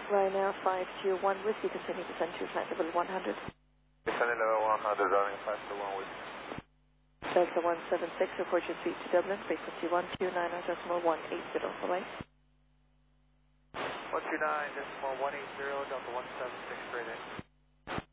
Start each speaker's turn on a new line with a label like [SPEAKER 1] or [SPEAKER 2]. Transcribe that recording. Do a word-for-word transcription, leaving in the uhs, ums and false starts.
[SPEAKER 1] Ryanair five two one Whiskey, continue to send to flight level one hundred.
[SPEAKER 2] Descending level one hundred, running five two one Whiskey.
[SPEAKER 1] Delta one seven six, report your speed to Dublin, frequency one two nine, decimal one eight zero, bye-bye.
[SPEAKER 2] one two nine, decimal one eight zero, Delta one seven six, grade eight.